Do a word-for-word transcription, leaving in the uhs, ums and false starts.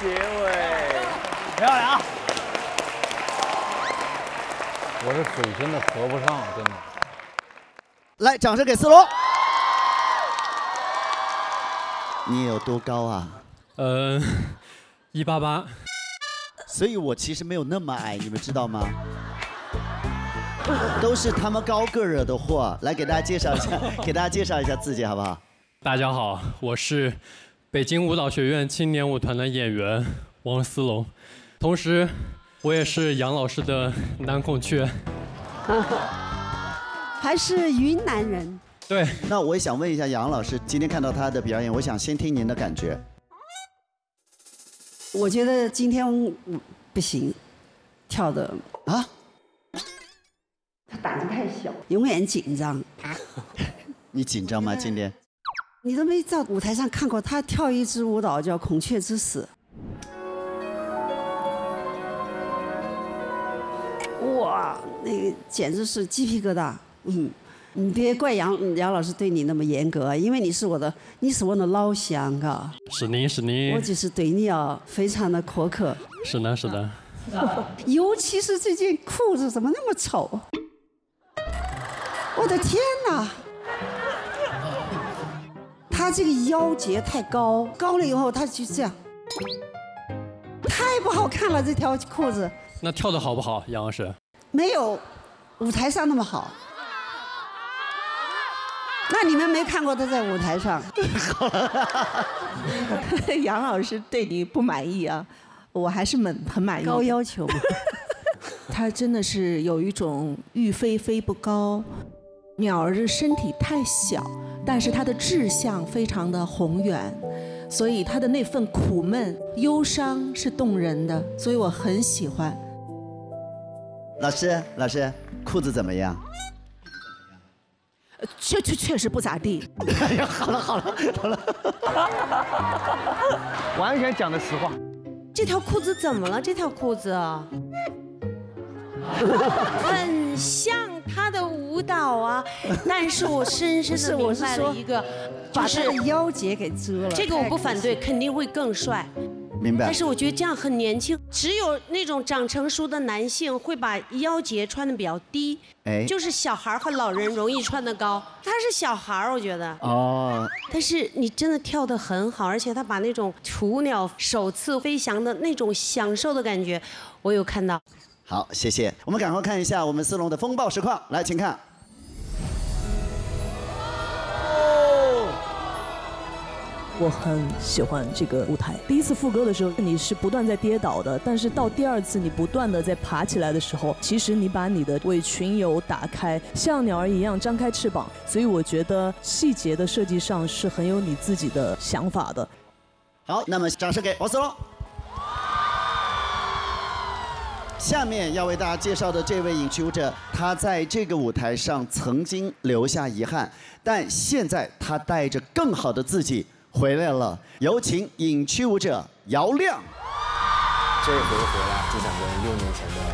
结尾， 漂亮。 我这水真的合不上，真的。 来，掌声给思龙。你有多高啊？ 呃，一八八。 所以我其实没有那么矮，你们知道吗？都是他们高个惹的祸。来，给大家介绍一下，给大家介绍一下自己，好不好？ 大家好，我是北京舞蹈学院青年舞团的演员王思龙，同时我也是杨老师的男孔雀。 还是云南人。 对。 那我也想问一下杨老师，今天看到他的表演，我想先听您的感觉。 我觉得今天不行，跳的啊， 他胆子太小，永远紧张。 你紧张吗？今天？ 你都没在舞台上看过他跳一支舞蹈叫《孔雀之死》。哇，那个简直是鸡皮疙瘩。嗯，你别怪杨杨老师对你那么严格，因为你是我的，你是我的老乡啊。 是您，是您。 我就是对你啊，非常的苛刻。 是的，是的。 尤其是这件裤子怎么那么丑？我的天哪！他这个腰节太高，高了以后他就这样，太不好看了这条裤子。 那跳的好不好，杨老师？ 没有舞台上那么好。那你们没看过他在舞台上？ 杨老师对你不满意啊，我还是很很满意。 高要求。 他真的是有一种欲飞飞不高，鸟儿的身体太小，但是他的志向非常的宏远，所以他的那份苦闷、忧伤是动人的，所以我很喜欢。 老师，老师，裤子怎么样？ 确确确实不咋地。 哎呀，好了好了好了， 完全讲的实话。 这条裤子怎么了？这条裤子很像他的舞蹈啊，但是我深深的明白了一个， 就是把他的腰节给遮了。 这个我不反对，肯定会更帅。 明白。 但是我觉得这样很年轻，只有那种长成熟的男性会把腰节穿的比较低，哎，就是小孩和老人容易穿的高。他是小孩，我觉得。哦。但是你真的跳得很好，而且他把那种雏鸟首次飞翔的那种享受的感觉，我有看到。 好，谢谢。我们赶快看一下我们思龙的风暴实况，来，请看。 我很喜欢这个舞台。第一次副歌的时候，你是不断在跌倒的，但是到第二次你不断的在爬起来的时候，其实你把你的为群友打开，像鸟儿一样张开翅膀。所以我觉得细节的设计上是很有你自己的想法的。 好，那么掌声给王思龙。下面要为大家介绍的这位影曲舞者，他在这个舞台上曾经留下遗憾，但现在他带着更好的自己回来了。有请影曲舞者姚亮。 这回回来就想跟六年前的